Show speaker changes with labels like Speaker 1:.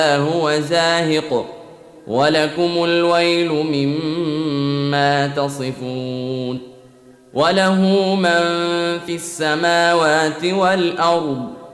Speaker 1: هو زاهق ولكم الويل مما تصفون. وله من في السماوات والأرض